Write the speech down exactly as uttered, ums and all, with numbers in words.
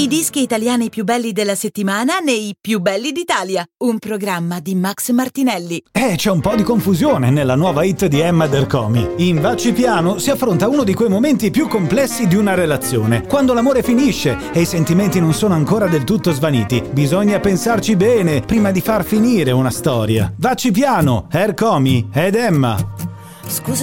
dischi italiani più belli della settimana nei più belli d'Italia. Un programma di Max Martinelli. Eh, c'è un po' di confusione nella nuova hit di Emma Dercomi. In Vacci piano si affronta uno di quei momenti più complessi di una relazione. Quando l'amore finisce e i sentimenti non sono ancora del tutto svaniti. Bisogna pensarci bene prima di far finire una storia. Vacci piano, Ercomi ed Emma. Scusa